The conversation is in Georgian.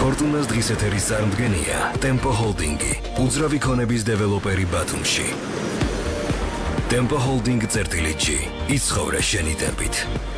ფორტუნას დღის ეთერის წარმდგენია Tempo Holding-ი, უძრავი ქონების დეველოპერი ბათუმში. Tempo Holding წერტილი G. იცხოვრე შენი ტემპით.